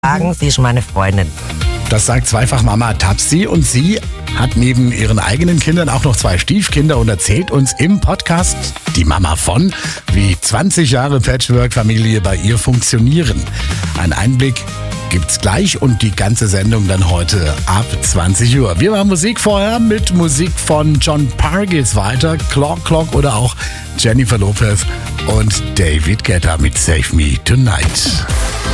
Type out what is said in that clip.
sagen, sie ist meine Freundin. Das sagt zweifach Mama Tapsi und sie hat neben ihren eigenen Kindern auch noch 2 Stiefkinder und erzählt uns im Podcast, die Mama von, wie 20 Jahre Patchwork-Familie bei ihr funktionieren. Ein Einblick gibt's gleich und die ganze Sendung dann heute ab 20 Uhr. Wir machen Musik vorher mit Musik von John Parr geht's weiter, Clock oder auch Jennifer Lopez und David Guetta mit Save Me Tonight.